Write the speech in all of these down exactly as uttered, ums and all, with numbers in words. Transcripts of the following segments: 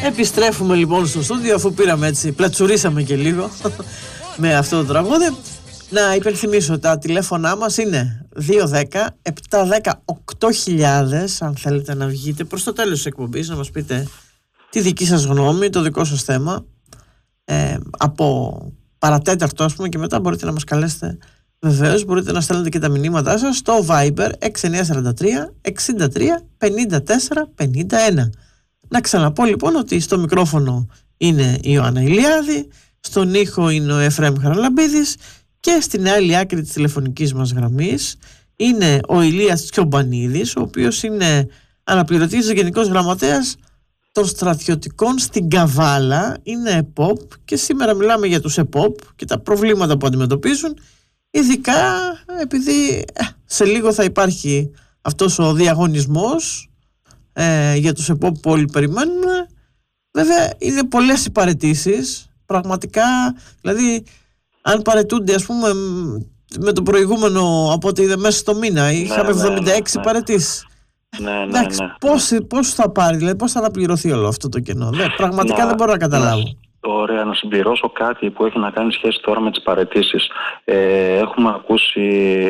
Επιστρέφουμε λοιπόν στο στούντιο, αφού πήραμε έτσι, πλατσουρίσαμε και λίγο με αυτό το τραγούδι. Να υπενθυμίσω, τα τηλέφωνά μας είναι δύο ένα μηδέν επτά ένα μηδέν οκτώ χιλιάδες, αν θέλετε να βγείτε προς το τέλος της εκπομπής να μας πείτε τη δική σας γνώμη, το δικό σας θέμα, ε, από παρατέταρτο ας πούμε και μετά μπορείτε να μας καλέσετε. Βεβαίως μπορείτε να στέλνετε και τα μηνύματά σας στο Viber έξι εννιά τέσσερα τρία εξήντα τρία πενήντα τέσσερα πενήντα ένα. Να ξαναπώ λοιπόν ότι στο μικρόφωνο είναι η Ιωάννα Ηλιάδη, στον ήχο είναι ο Εφραίμ Χαραλαμπίδης και στην άλλη άκρη της τηλεφωνικής μας γραμμής είναι ο Ηλίας Τσιομπανίδης, ο οποίος είναι αναπληρωτής γενικός γραμματέας των στρατιωτικών στην Καβάλα, είναι ΕΠΟΠ και σήμερα μιλάμε για τους ΕΠΟΠ και τα προβλήματα που αντιμετωπίζουν, ειδικά επειδή σε λίγο θα υπάρχει αυτός ο διαγωνισμός ε, για τους ΕΠΟΠ που όλοι περιμένουμε. Βέβαια είναι πολλές οι παραιτήσεις, πραγματικά, δηλαδή αν παραιτούνται ας πούμε με το προηγούμενο από ό,τι είδε μέσα στο μήνα, είχαμε ναι, εβδομήντα έξι ναι, ναι. παραιτήσεις. Ναι, ναι, εντάξει, ναι, ναι. Πώς, πώς θα πάρει, δηλαδή πώς θα αναπληρωθεί όλο αυτό το κενό, ναι, πραγματικά να, δεν μπορώ να καταλάβω. Να, ωραία, να συμπληρώσω κάτι που έχει να κάνει σχέση τώρα με τις παραιτήσεις. Ε, έχουμε ακούσει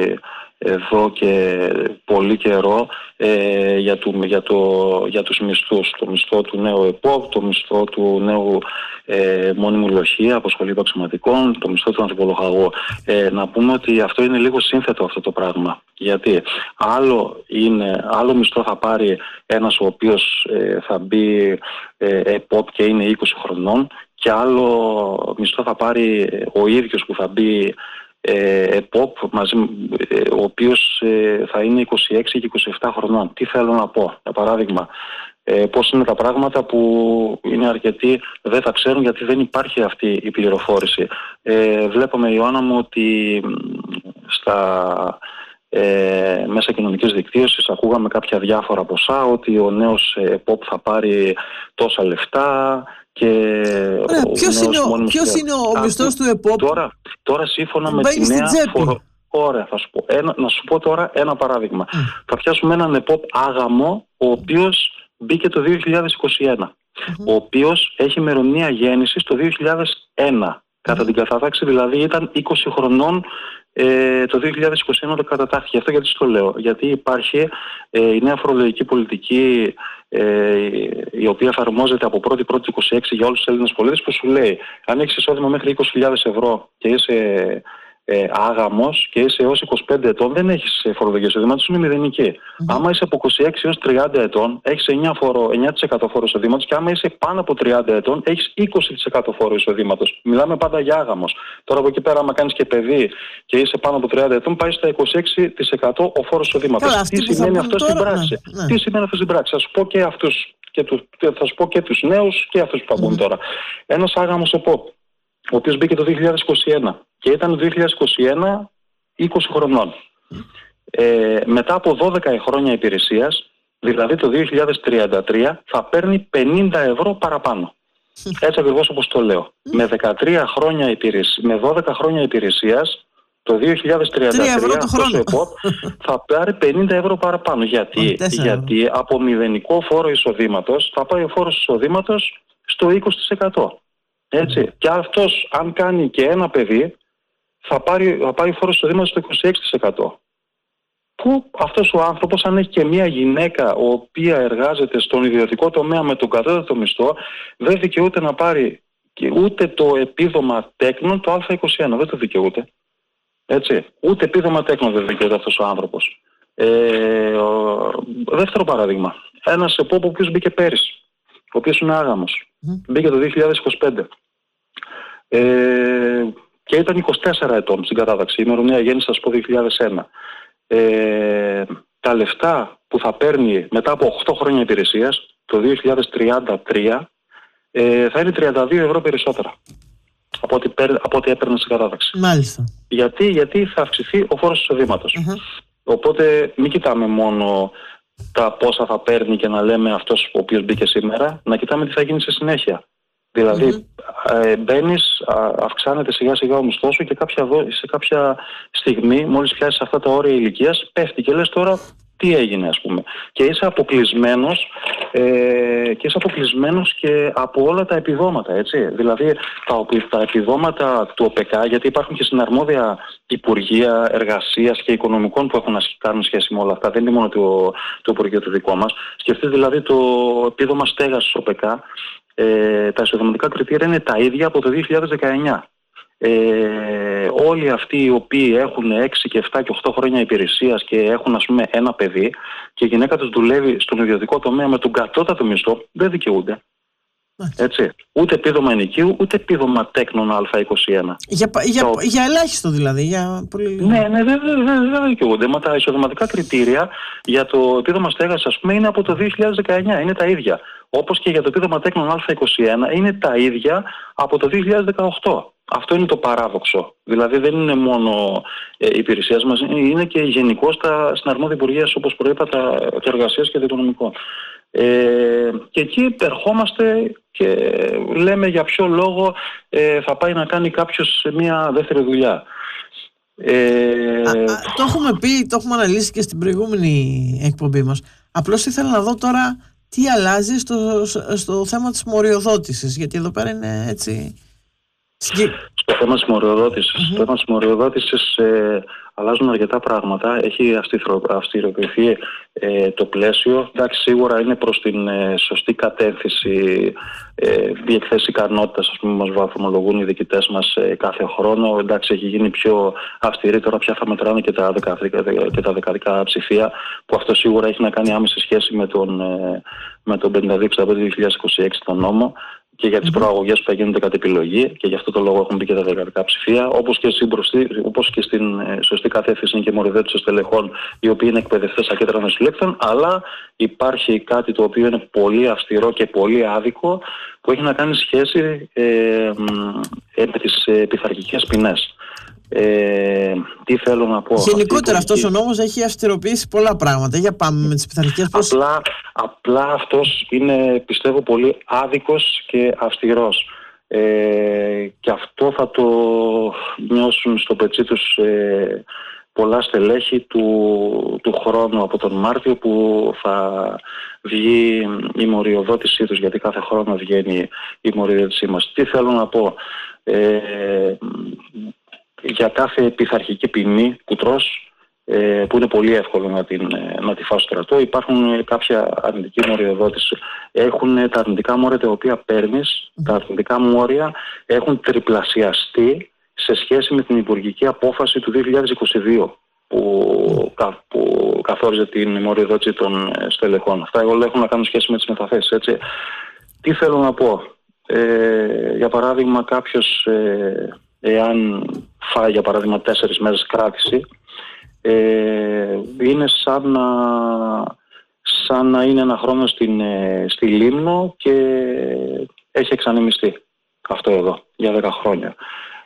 εδώ και πολύ καιρό ε, για, το, για, το, για τους μισθούς. Το μισθό του νέου ΕΠΟΠ, το μισθό του νέου ε, μόνιμου λοχεία, αποσχολήτου αξιωματικών, το μισθό του ανθρωπολογαγού. Ε, να πούμε ότι αυτό είναι λίγο σύνθετο αυτό το πράγμα. Γιατί άλλο, είναι, άλλο μισθό θα πάρει ένας ο οποίος ε, θα μπει ε, ΕΠΟΠ και είναι είκοσι χρονών και άλλο μισθό θα πάρει ο ίδιος που θα μπει ΕΠΟΠ, μαζί, ο οποίος ε, θα είναι είκοσι έξι και είκοσι επτά χρονών. Τι θέλω να πω, για παράδειγμα, ε, πώς είναι τα πράγματα που είναι αρκετοί δεν τα ξέρουν γιατί δεν υπάρχει αυτή η πληροφόρηση. Ε, βλέπαμε, Ιωάννα μου, ότι στα ε, μέσα κοινωνικής δικτύωσης ακούγαμε κάποια διάφορα ποσά, ότι ο νέος ΕΠΟΠ θα πάρει τόσα λεφτά. Και Ωραία, ποιος είναι ο, ποιος είναι ο μισθός του ΕΠΟΠ? Τώρα, τώρα σύμφωνα με τη νέα φορο... Ωραία, θα σου πω. Ένα, να σου πω τώρα ένα παράδειγμα. Mm. Θα πιάσουμε έναν ΕΠΟΠ άγαμο, ο οποίος μπήκε το δύο χιλιάδες είκοσι ένα, mm-hmm. ο οποίος έχει ημερομηνία γέννησης το δύο χιλιάδες ένα. Mm. Κατά την κατάταξη δηλαδή ήταν είκοσι χρονών ε, το δύο χιλιάδες είκοσι ένα όταν κατατάχθηκε. Αυτό γιατί το λέω? Γιατί υπάρχει ε, η νέα φορολογική πολιτική ε, η οποία εφαρμόζεται από πρώτη πρώτη είκοσι έξι για όλους τους Έλληνες πολίτες, που σου λέει αν έχεις εισόδημα μέχρι είκοσι χιλιάδες ευρώ και είσαι ε, άγαμος και είσαι έως είκοσι πέντε ετών, δεν έχεις φορολογία εισοδήματος, είναι μηδενική. Mm-hmm. Άμα είσαι από είκοσι έξι έως τριάντα ετών, έχεις εννιά τοις εκατό φόρο εισοδήματος, και άμα είσαι πάνω από τριάντα ετών, έχεις είκοσι τοις εκατό φόρο εισοδήματος. Μιλάμε πάντα για άγαμος. Τώρα από εκεί πέρα, άμα κάνεις και παιδί και είσαι πάνω από τριάντα ετών, πάει στα είκοσι έξι τοις εκατό ο φόρος εισοδήματος. Τι σημαίνει αυτό στην πράξη? Ναι, ναι. Τι σημαίνει αυτό στην πράξη? Θα σου πω και αυτούς, και τους, θα σου πω και τους νέους και αυτούς που θα μπουν mm-hmm. τώρα. Ένας άγαμος ΕΠΟΠ, ο οποίος μπήκε το δύο χιλιάδες είκοσι ένα και ήταν το δύο χιλιάδες είκοσι ένα είκοσι χρονών. Ε, μετά από δώδεκα χρόνια υπηρεσίας, δηλαδή το δύο χιλιάδες τριάντα τρία, θα παίρνει πενήντα ευρώ παραπάνω. Έτσι ακριβώς όπως το λέω. Με δεκατρία χρόνια υπηρεσίας, με δώδεκα χρόνια υπηρεσίας, το δύο χιλιάδες τριάντα τρία αυτός ο ΕΠΟΠ θα πάρει πενήντα ευρώ παραπάνω. Γιατί? Γιατί από μηδενικό φόρο εισοδήματος θα πάει ο φόρος εισοδήματος στο είκοσι τοις εκατό. Έτσι. Και αυτός, αν κάνει και ένα παιδί, θα πάρει, θα πάρει φόρο εισοδήματος στο είκοσι έξι τοις εκατό. Που αυτός ο άνθρωπος, αν έχει και μια γυναίκα η οποία εργάζεται στον ιδιωτικό τομέα με τον κατώτατο μισθό, δεν δικαιούται να πάρει και ούτε το επίδομα τέκνων, το Α είκοσι ένα, δεν το δικαιούται. Έτσι. Ούτε επίδομα τέκνων δεν δικαιούται αυτός ο άνθρωπος. Ε, ο, δεύτερο παράδειγμα. Ένας ΕΠΟΠ ο οποίος μπήκε πέρυσι, ο οποίος είναι άγαμος. Mm. Μπήκε το δύο χιλιάδες είκοσι πέντε. Ε, και ήταν είκοσι τέσσερα ετών στην κατάταξη. Η ημερομηνία γέννησης, θα σου πω, δύο χιλιάδες ένα. Ε, τα λεφτά που θα παίρνει μετά από οκτώ χρόνια υπηρεσίας, το δύο χιλιάδες τριάντα τρία, ε, θα είναι τριάντα δύο ευρώ περισσότερα από ό,τι, από ό,τι έπαιρνε στην κατάταξη. Μάλιστα. Γιατί, γιατί θα αυξηθεί ο φόρος εισοδήματος. Mm-hmm. Οπότε μην κοιτάμε μόνο τα πόσα θα παίρνει και να λέμε αυτός ο οποίος μπήκε σήμερα, να κοιτάμε τι θα γίνει σε συνέχεια. Δηλαδή mm-hmm. ε, μπαίνεις, α, αυξάνεται σιγά σιγά ο μισθός σου και κάποια, σε κάποια στιγμή, μόλις πιάσεις αυτά τα όρια ηλικίας, πέφτει και λες τώρα τι έγινε, ας πούμε. Και είσαι αποκλεισμένος ε, και είσαι αποκλεισμένος και από όλα τα επιδόματα, έτσι. Δηλαδή τα, τα επιδόματα του ΟΠΕΚΑ, γιατί υπάρχουν και συναρμόδια Υπουργεία Εργασίας και Οικονομικών που έχουν να κάνουν σχέση με όλα αυτά. Δεν είναι μόνο το, το Υπουργείο το δικό μας. Σκεφτείτε δηλαδή το επίδομα στέγασης του ΟΠΕΚΑ. Ε, τα εισοδηματικά κριτήρια είναι τα ίδια από το δύο χιλιάδες δεκαεννιά. Ε, όλοι αυτοί οι οποίοι έχουν έξι και επτά και οκτώ χρόνια υπηρεσίας και έχουν, ας πούμε, ένα παιδί και η γυναίκα τους δουλεύει στον ιδιωτικό τομέα με τον κατώτατο μισθό, δεν δικαιούνται. Έτσι. Ούτε επίδομα ενοικίου, ούτε επίδομα τέκνων Α είκοσι ένα. Για, για, το... για ελάχιστο δηλαδή. Για πολύ... Ναι, ναι, δεν δε, δε, δε δικαιούνται. Μα τα εισοδηματικά κριτήρια για το επίδομα στέγασης, ας πούμε, είναι από το δύο χιλιάδες δεκαεννιά. Είναι τα ίδια. Όπως και για το επίδομα τέκνων Α είκοσι ένα είναι τα ίδια από το δύο χιλιάδες δεκαοκτώ. Αυτό είναι το παράδοξο. Δηλαδή δεν είναι μόνο ε, οι υπηρεσίες μας, είναι και γενικώς τα συναρμόδια υπουργεία, όπως προείπα, τα εργασίας και το οικονομικό. Ε, και εκεί ερχόμαστε και λέμε για ποιο λόγο ε, θα πάει να κάνει κάποιος σε μια δεύτερη δουλειά. Ε... Α, α, το έχουμε πει, το έχουμε αναλύσει και στην προηγούμενη εκπομπή μας. Απλώς ήθελα να δω τώρα τι αλλάζει στο, στο θέμα της μοριοδότησης, γιατί εδώ πέρα είναι έτσι... Στο θέμα της μοριοδότησης, mm-hmm. στο θέμα της μοριοδότησης ε, αλλάζουν αρκετά πράγματα. Έχει αυστηροποιηθεί ε, το πλαίσιο. Εντάξει, σίγουρα είναι προς την ε, σωστή κατεύθυνση. Ε, οι εκθέσεις ικανότητας, ας πούμε, μας βαθμολογούν οι διοικητές μας ε, κάθε χρόνο. Εντάξει, έχει γίνει πιο αυστηρή. Τώρα πια θα μετράνε και τα, δεκαδικά, και τα δεκαδικά ψηφία, που αυτό σίγουρα έχει να κάνει άμεση σχέση με τον, ε, με τον πενήντα δύο εξήντα πέντε δύο χιλιάδες είκοσι έξι τον νόμο. Και για τις mm-hmm. προαγωγές που θα γίνονται κατ' επιλογή, και γι' αυτό το λόγο έχουν μπει και τα δεκαδικά ψηφία, όπως και, όπως και στην ε, σωστή κατεύθυνση και μοριοδότηση στελεχών, οι οποίοι είναι εκπαιδευτές ακέντρα νοσηλεύτων, αλλά υπάρχει κάτι το οποίο είναι πολύ αυστηρό και πολύ άδικο, που έχει να κάνει σχέση ε, ε, με τις ε, πειθαρχικές ποινές. Ε, τι θέλω να πω. Γενικότερα αυτός ο νόμος έχει αυστηροποιήσει πολλά πράγματα. Για πάμε με τις πειθαρχικές. Απλά, απλά αυτός είναι, πιστεύω, πολύ άδικος και αυστηρός. Ε, και αυτό θα το νιώσουν στο πετσί τους ε, πολλά στελέχη του, του χρόνου, από τον Μάρτιο που θα βγει η μοριοδότησή τους, γιατί κάθε χρόνο βγαίνει η μοριοδότησή μας. Τι θέλω να πω. Ε, για κάθε πειθαρχική ποινή που τρως, ε, που είναι πολύ εύκολο να, την, να τη φας στο στρατό, υπάρχουν κάποια αρνητική μοριοδότηση. Έχουν τα αρνητικά μόρια τα οποία παίρνεις, τα αρνητικά μόρια έχουν τριπλασιαστεί σε σχέση με την υπουργική απόφαση του δύο χιλιάδες είκοσι δύο που, που καθόριζε την μοριοδότηση των στελεχών. Αυτά όλα έχουν να κάνουν σχέση με τις μεταθέσεις, έτσι. Τι θέλω να πω. Ε, για παράδειγμα, κάποιος ε, εάν φάει για παράδειγμα τέσσερις μέρες κράτηση, ε, είναι σαν να, σαν να είναι ένα χρόνο στην, ε, στη Λίμνο και έχει εξανεμιστεί αυτό εδώ για δέκα χρόνια.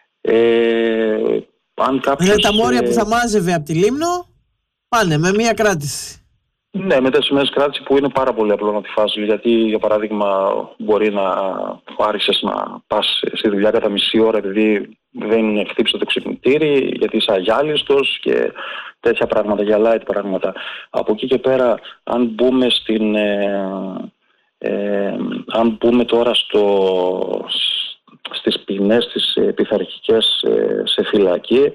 Ε, αν κάποιος, δηλαδή τα μόρια ε, που θα μάζευε από τη Λίμνο πάνε με μία κράτηση. Ναι, με τέσσερις μέρες κράτηση, που είναι πάρα πολύ απλό να τη φας, γιατί για παράδειγμα μπορεί να άρχισες να πας στη δουλειά κατά μισή ώρα επειδή δεν χτύπησε το ξυπνητήρι, γιατί είσαι αγιάλιστος και τέτοια πράγματα, για light πράγματα. Από εκεί και πέρα, αν μπούμε στην ε, ε, αν μπούμε τώρα στο, στις ποινές τις ε, πειθαρχικές ε, σε φυλακή,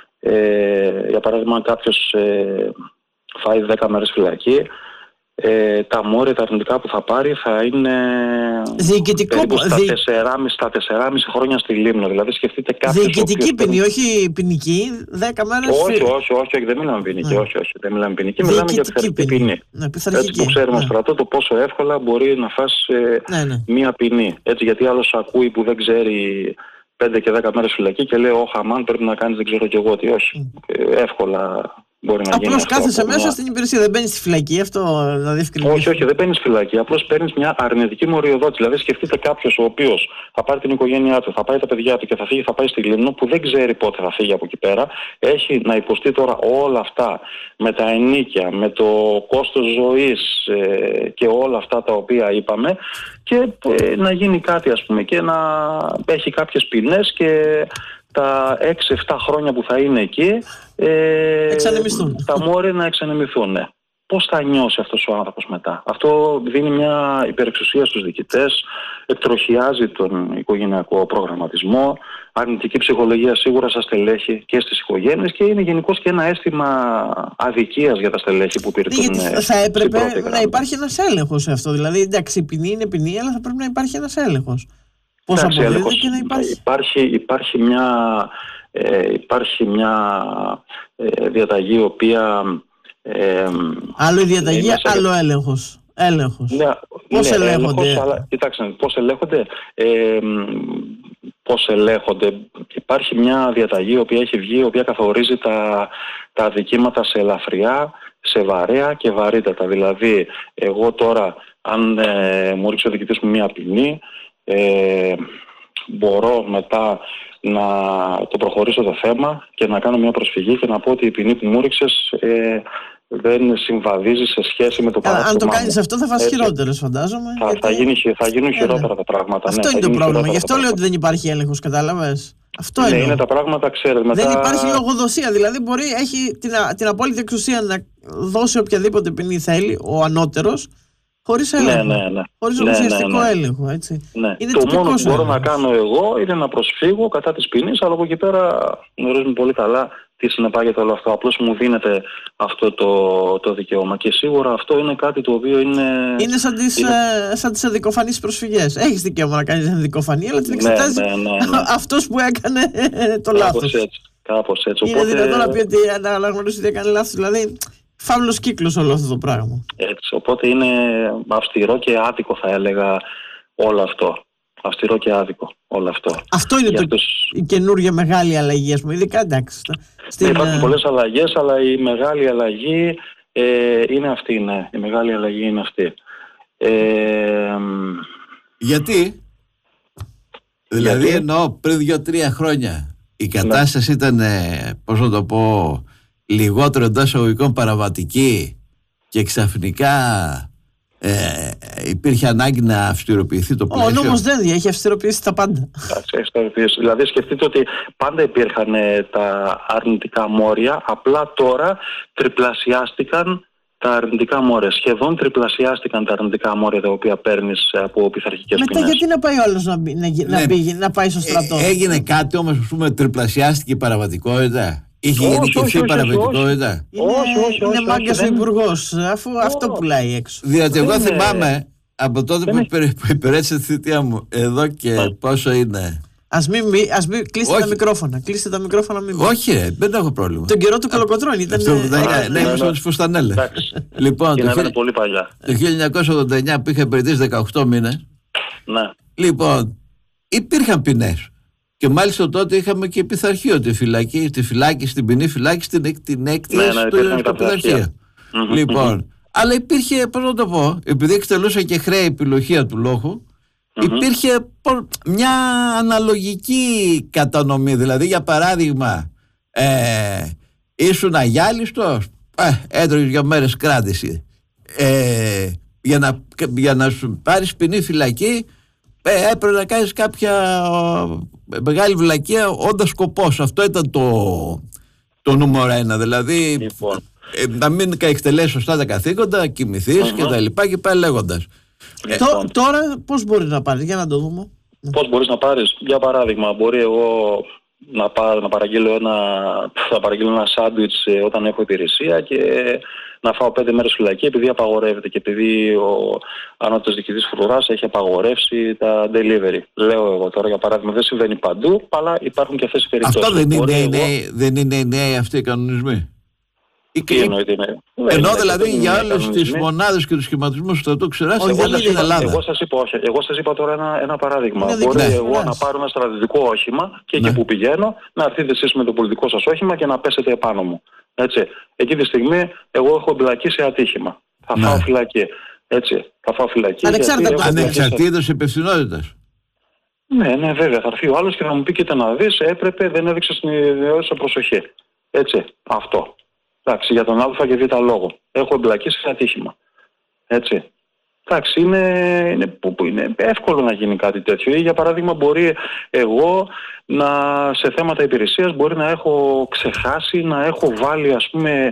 ε, για παράδειγμα αν κάποιος ε, φάει δέκα μέρες φυλακή, ε, τα μόρια, τα αρνητικά που θα πάρει θα είναι περίπου στα δι... τέσσερα κόμμα πέντε χρόνια στη Λίμνο. Δηλαδή σκεφτείτε κάποιος... Διοικητική ποινή, όχι ποινική, δέκα μέρες... Όχι, όχι, όχι, όχι, δεν μιλάμε ποινική, ναι. όχι, όχι, δεν μιλάμε ποινική, μιλάμε για πειθαρχική ποινή. Ναι, έτσι που ξέρουμε ναι. στρατό το πόσο εύκολα μπορεί να φας ε, ναι, ναι. μία ποινή. Έτσι, γιατί άλλος ακούει που δεν ξέρει πέντε και δέκα μέρες φυλακή και λέει «Ω χαμάν, πρέπει να κάνεις δεν ξέρω κι εγώ τι». Όχι, mm. ε, εύκολα... Απλώς κάθεσαι μέσα μια... στην υπηρεσία, δεν μπαίνεις στη φυλακή, αυτό να διευκρινίσει. Όχι, όχι, δεν μπαίνεις στη φυλακή. Απλώς παίρνεις μια αρνητική μοριοδότηση. Δηλαδή, σκεφτείτε κάποιος ο οποίος θα πάρει την οικογένειά του, θα πάει τα παιδιά του και θα φύγει, θα πάει στη Λίμνο, που δεν ξέρει πότε θα φύγει από εκεί πέρα. Έχει να υποστεί τώρα όλα αυτά με τα ενοίκια, με το κόστος ζωής ε, και όλα αυτά τα οποία είπαμε, και ε, να γίνει κάτι, ας πούμε, και να έχει κάποιες ποινές και τα έξι εφτά χρόνια που θα είναι εκεί, ε, εξανεμιστούν. τα μόρια να εξανεμηθούν, ναι. πώς θα νιώσει αυτός ο άνθρωπος μετά. Αυτό δίνει μια υπερεξουσία στους διοικητές, εκτροχιάζει τον οικογενειακό προγραμματισμό, αρνητική ψυχολογία σίγουρα στα στελέχη και στις οικογένειες και είναι γενικώς και ένα αίσθημα αδικίας για τα στελέχη που υπηρετούν. Γιατί θα έπρεπε να υπάρχει ένας έλεγχος σε αυτό. Δηλαδή, εντάξει, η ποινή είναι ποινή, αλλά θα πρέπει να υπάρχει ένας έλεγχος. Πώς αποδίδεται και να υπάρχει. Υπάρχει, υπάρχει μια, ε, υπάρχει μια ε, διαταγή η οποία... Ε, άλλο η διαταγή, μέσα... άλλο έλεγχος. Έλεγχος. Ναι, πώς ναι, ελέγχονται. Έλεγχος, αλλά, κοιτάξτε, πώς ελέγχονται. Ε, πώς ελέγχονται. Υπάρχει μια διαταγή η οποία έχει βγει, η οποία καθορίζει τα, τα αδικήματα σε ελαφριά, σε βαρέα και βαρύτατα. Δηλαδή, εγώ τώρα, αν ε, μου ρίξει ο διοικητής μου μια ποινή, ε, μπορώ μετά να το προχωρήσω το θέμα και να κάνω μια προσφυγή και να πω ότι η ποινή που μου ρίξες ε, δεν συμβαδίζει σε σχέση με το παράδειγμα. Αν το κάνεις αυτό θα φας χειρότερες, φαντάζομαι. Θα, γιατί... θα, γίνει, θα γίνουν χειρότερα τα πράγματα. Αυτό ναι, είναι το πρόβλημα. Γι' αυτό λέω ότι δεν υπάρχει έλεγχος, κατάλαβες. Αυτό ναι, είναι. είναι τα πράγματα, ξέρετε. Μετά... Δεν υπάρχει λογοδοσία. Δηλαδή, μπορεί, έχει την, την απόλυτη εξουσία να δώσει οποιαδήποτε ποινή θέλει ο ανώτερος, χωρίς έλεγχο. Ναι, ναι, ναι. Χωρίς ναι, ουσιαστικό ναι, ναι. έλεγχο. Έτσι. Ναι. Είναι το μόνο που μπορώ έλεγχο. να κάνω εγώ είναι να προσφύγω κατά της ποινής, αλλά από εκεί πέρα γνωρίζουμε πολύ καλά τι συνεπάγεται όλο αυτό. Απλώς μου δίνεται αυτό το, το δικαίωμα. Και σίγουρα αυτό είναι κάτι το οποίο είναι. Είναι σαν τις, είναι... Ε, σαν τις αδικοφανείς προσφυγές. Έχεις δικαίωμα να κάνεις αδικοφανή, αλλά την εξετάζει ναι, ναι, ναι, ναι. αυτός που έκανε το κάπως λάθος. Έτσι, κάπως έτσι. Είναι Οπότε... δυνατόν να πει ότι να αναγνωρίσει ότι έκανε λάθος. Δηλαδή, φαύλος κύκλος όλο αυτό το πράγμα. Έτσι. Οπότε είναι αυστηρό και άδικο, θα έλεγα, όλο αυτό. Αυστηρό και άδικο όλο αυτό. Αυτό είναι το, αυτούς... η καινούργια μεγάλη αλλαγή, ας πούμε. Ειδικά εντάξει. Στην... Ναι, υπάρχουν πολλές αλλαγές, αλλά η μεγάλη αλλαγή ε, είναι αυτή. Ναι. Η μεγάλη αλλαγή είναι αυτή. Ε, Γιατί, δηλαδή γιατί? εννοώ πριν δύο-τρία χρόνια η κατάσταση ναι. ήταν, πώς να το πω, λιγότερο εντός εισαγωγικών παραβατική και ξαφνικά ε, υπήρχε ανάγκη να αυστηροποιηθεί το πλαίσιο. Ο νόμος δεν έχει αυστηροποιήσει τα πάντα. Δηλαδή σκεφτείτε ότι πάντα υπήρχαν τα αρνητικά μόρια, απλά τώρα τριπλασιάστηκαν τα αρνητικά μόρια. Σχεδόν τριπλασιάστηκαν τα αρνητικά μόρια τα οποία παίρνεις από πειθαρχικές ποινές. Μετά γιατί να πάει ο άλλος να, να, ναι. να, πήγε, να πάει στο στρατό. Ε, έγινε κάτι όμως, ας πούμε, τριπλασιάστηκε η παραβατικότητα. Είχε γενικευθεί η παραβατικότητα. Είναι, είναι μάγκας ο υπουργός, αφού όχι. αυτό πουλάει έξω. Διότι εγώ θυμάμαι από τότε που υπηρέτησε τη θητεία μου, εδώ και yeah. πόσο είναι. Ας μην, ας μην κλείσετε Όχι. τα μικρόφωνα. Κλείστε τα μικρόφωνα, μην Όχι, ρε, δεν έχω πρόβλημα. Τον καιρό του Κολοκοτρώνη ήταν. Ναι, ήμουν στις Φουστανέλες. Λοιπόν, το χίλια εννιακόσια ογδόντα εννιά που είχα υπηρετήσει δεκαοκτώ μήνες. Λοιπόν, υπήρχαν ποινές. Και μάλιστα τότε είχαμε και πειθαρχείο, τη φυλακή, τη φυλάκη, στην ποινή φυλάκη, στην, την έκτη στο πειθαρχείο. Λοιπόν, αλλά υπήρχε, πώς να το πω, επειδή εκτελούσα και χρέη επιλογία του λόγου, mm-hmm. υπήρχε μια αναλογική κατανομή. Δηλαδή, για παράδειγμα, ε, ήσουν αγιάλιστος, ε, έτρωγες για μέρες κράτηση. Ε, για, να, για να σου πάρεις ποινή φυλακή, ε, έπρεπε να κάνεις κάποια ε, μεγάλη βλακεία όντας σκοπός. Αυτό ήταν το, το νούμερο ένα. Δηλαδή, λοιπόν. ε, να μην εκτελέσεις σωστά τα καθήκοντα, κοιμηθείς mm-hmm. και τα λοιπά και πάει λέγοντας. Λοιπόν. Ε, τώρα πώς μπορείς να πάρεις, για να το δούμε. Πώς μπορείς να πάρεις, για παράδειγμα, μπορεί εγώ να, πά, να, παραγγείλω, ένα, να παραγγείλω ένα σάντουιτς όταν έχω υπηρεσία και να φάω πέντε μέρες φυλακή επειδή απαγορεύεται και επειδή ο ανώτατος διοικητής φρουράς έχει απαγορεύσει τα delivery. Λέω εγώ τώρα, για παράδειγμα, δεν συμβαίνει παντού, αλλά υπάρχουν και αυτές οι περιπτώσεις. Αυτό δεν είναι, εγώ... νέοι, δεν είναι οι νέοι αυτοί οι κανονισμοί. Τι εννοείται, ναι. Ενώ δηλαδή για όλες τις μονάδες και τους σχηματισμούς του στρατού ξεράσει όλα στην Ελλάδα. Εγώ σας είπα, όχι, εγώ σας είπα τώρα ένα, ένα παράδειγμα. Είναι Μπορεί ναι, εγώ ναι. να πάρω ένα στρατιωτικό όχημα και ναι. εκεί που πηγαίνω να έρθετε εσείς με το πολιτικό σας όχημα και να πέσετε επάνω μου. Έτσι. Εκεί τη στιγμή εγώ έχω εμπλακεί σε ατύχημα. Θα ναι. φάω φυλακή. Έτσι. Θα φάω φυλακή. Ανεξαρτήτως υπευθυνότητας. Ναι, ναι, βέβαια. Θα έρθει ο άλλος και θα μου πει: κοίτα να δεις, έπρεπε, δεν έδειξε στην ιδιότητα προσοχή. Έτσι. Αυτό. Εντάξει, για τον Α και Β λόγο. Έχω εμπλακεί σε ατύχημα. Έτσι. Εντάξει, είναι, είναι, είναι εύκολο να γίνει κάτι τέτοιο. Ή για παράδειγμα, μπορεί εγώ να, σε θέματα υπηρεσίας μπορεί να έχω ξεχάσει, να έχω βάλει, ας πούμε,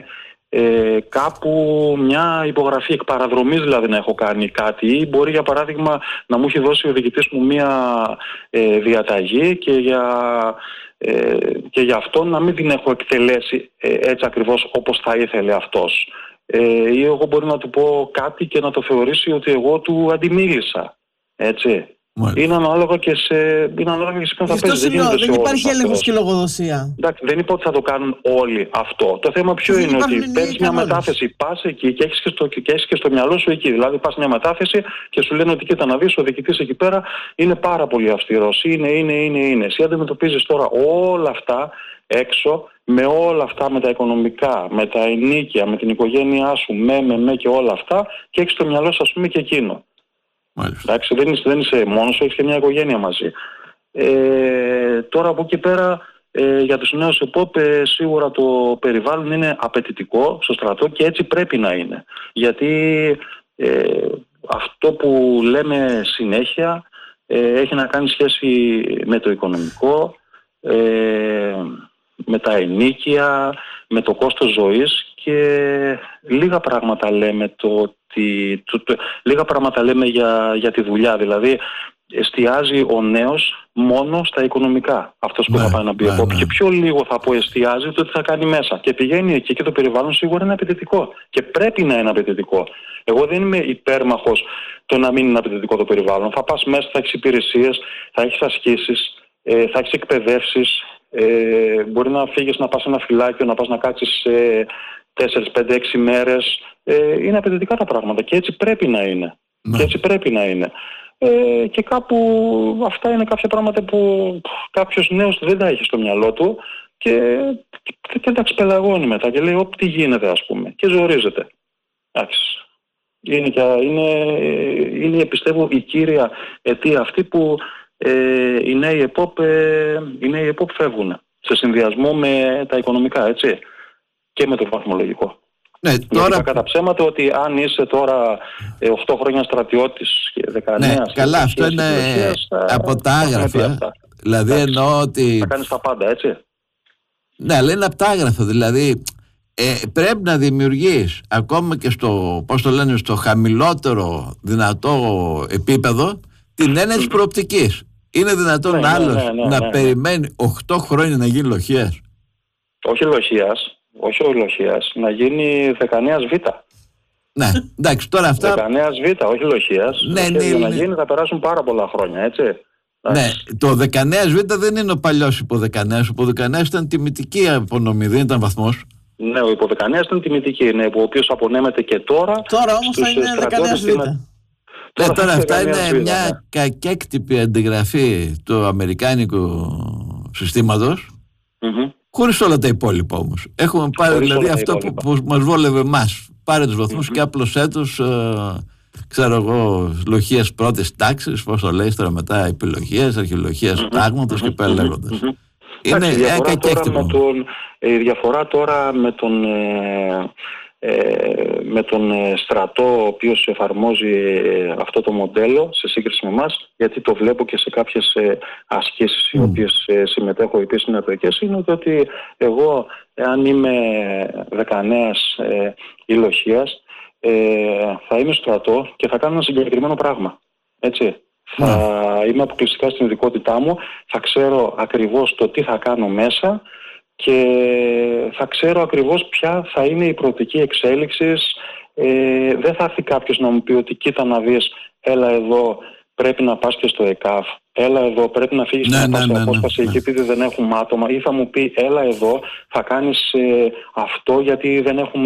ε, κάπου μια υπογραφή εκ παραδρομής δηλαδή να έχω κάνει κάτι, ή μπορεί για παράδειγμα να μου έχει δώσει ο διοικητής μου μια ε, διαταγή και για, ε, και για αυτό να μην την έχω εκτελέσει ε, έτσι ακριβώς όπως θα ήθελε αυτός. Ε, ή εγώ μπορεί να του πω κάτι και να το θεωρήσει ότι εγώ του αντιμίλησα. Έτσι. Μάλιστα. Είναι ανάλογα και σε, είναι ανάλογα και σε ποιον θα παίζει. Δεν, δεν υπάρχει έλεγχος και λογοδοσία. Εντάξει, δεν είπα ότι θα το κάνουν όλοι αυτό. Το θέμα ποιο δεν είναι, ότι παίρνει μια μετάθεση, πας εκεί και έχεις και, στο, και έχεις και στο μυαλό σου εκεί. Δηλαδή πας μια μετάθεση και σου λένε ότι κοίτα να δεις, ο διοικητής εκεί πέρα είναι πάρα πολύ αυστηρός. Είναι, είναι, είναι, είναι. Εσύ αντιμετωπίζεις τώρα όλα αυτά έξω, με όλα αυτά, με τα οικονομικά, με τα ενίκια, με την οικογένειά σου, με, με, με και όλα αυτά, και έχεις στο μυαλό σου, ας πούμε, και εκείνο. Εντάξει, δεν είσαι, δεν είσαι μόνος σου, έχεις και μια οικογένεια μαζί. Ε, τώρα από εκεί πέρα, ε, για τους νέους ΕΠΟΠ, ε, σίγουρα το περιβάλλον είναι απαιτητικό στο στρατό και έτσι πρέπει να είναι. Γιατί ε, αυτό που λέμε συνέχεια ε, έχει να κάνει σχέση με το οικονομικό, ε, με τα ενοίκια, με το κόστος ζωής, και λίγα πράγματα λέμε, το, ότι, το, το, λίγα πράγματα λέμε για, για τη δουλειά. Δηλαδή εστιάζει ο νέος μόνο στα οικονομικά, αυτός που ναι, θα πάει να μπει ναι, ναι. Και πιο λίγο θα πω εστιάζει το τι θα κάνει μέσα, και πηγαίνει εκεί και το περιβάλλον σίγουρα είναι απαιτητικό και πρέπει να είναι απαιτητικό. Εγώ δεν είμαι υπέρμαχος το να μην είναι απαιτητικό το περιβάλλον. Θα πας μέσα, θα έχεις υπηρεσίες, θα έχεις ασκήσεις, ε, θα έχεις εκπαιδεύσεις. Ε, μπορεί να φύγεις να πας σε ένα φυλάκιο, να πας να κάτσεις ε, τέσσερις, πέντε, έξι μέρες. Ε, είναι απαιτητικά τα πράγματα και έτσι πρέπει να είναι. Ναι. Και έτσι πρέπει να είναι. Ε, και κάπου αυτά είναι κάποια πράγματα που κάποιος νέος δεν τα έχει στο μυαλό του και, και, και τα ξεπελαγώνει μετά και λέει «Ωπ, τι γίνεται», ας πούμε, και ζορίζεται. Εντάξει. Είναι, και, είναι, είναι, πιστεύω, η κύρια αιτία αυτή που Ε, οι νέοι ΕΠΟΠ, ε, οι νέοι ΕΠΟΠ φεύγουν σε συνδυασμό με τα οικονομικά, έτσι, και με το βαθμολογικό. Ναι, τώρα... Γιατί κατά ψέματα ότι αν είσαι τώρα ε, οκτώ χρόνια στρατιώτης και δεκαεννέα... Ναι, καλά, αυτό είναι από τα άγραφα. Δηλαδή εννοώ ότι... Θα κάνεις τα πάντα, έτσι. Ναι, αλλά είναι από τα άγραφα, δηλαδή ε, πρέπει να δημιουργείς ακόμα και στο, πώς το λένε, στο χαμηλότερο δυνατό επίπεδο την έννοια της προοπτικής. Είναι δυνατόν ναι, άλλος ναι, ναι, ναι, να ναι, περιμένει ναι. οκτώ χρόνια να γίνει λοχείας? Όχι λοχείας, όχι ο λοχείας, να γίνει δεκαεννέα Β. Ναι, εντάξει, τώρα αυτά... δεκαεννέα Β, όχι λοχείας. Ναι, ναι, για ναι, να γίνει θα περάσουν πάρα πολλά χρόνια, έτσι. Ναι, το δεκαεννέα Β δεν είναι ο παλιός υποδεκανέας. Ο υποδεκανέας ήταν τιμητική απονομή, δεν ήταν βαθμός. Ναι, ο υποδεκανέας ήταν τιμητική, ναι, ο οποίος απονέμεται και τώρα. Τώρα όμως θα είναι δεκαεννέα Β. Ναι, τώρα αυτά είναι μια κακέκτυπη αντιγραφή του αμερικάνικου συστήματος, mm-hmm. χωρίς όλα τα υπόλοιπα όμως. Έχουμε πάρει χωρίς δηλαδή αυτό που, που μας βόλευε εμάς. Πάρε τους βαθμούς mm-hmm. και άπλωσέ τους, ε, ξέρω εγώ, λοχείας πρώτης τάξης, πώς το λέει τώρα μετά, επιλογίες, αρχαιολογίας mm-hmm. τάγματος mm-hmm. και πέρα λέγοντας. Mm-hmm. Είναι ένα κακέκτυπο. Η διαφορά τώρα με τον... Ε, Ε, με τον στρατό ο οποίος εφαρμόζει ε, αυτό το μοντέλο σε σύγκριση με εμάς, γιατί το βλέπω και σε κάποιες ε, ασκήσεις mm. οι οποίες ε, συμμετέχω, οι οποίες είναι ατοικές, είναι ότι εγώ, εάν είμαι δεκαεννέας ε, ή λοχείας, ε, θα είμαι στο στρατό και θα κάνω ένα συγκεκριμένο πράγμα, έτσι. Mm. Θα είμαι αποκλειστικά στην ειδικότητά μου, θα ξέρω ακριβώς το τι θα κάνω μέσα και θα ξέρω ακριβώς ποια θα είναι η προοπτική εξέλιξη. Ε, δεν θα έρθει κάποιος να μου πει ότι κοίτα να δεις, έλα εδώ πρέπει να πας και στο ΕΚΑΦ, έλα εδώ πρέπει να φύγεις ναι, να πας ναι, σε απόσπαση ναι, ναι, εκεί επειδή δεν έχουμε άτομα, ή θα μου πει έλα εδώ θα κάνεις ε, αυτό γιατί δεν έχουμε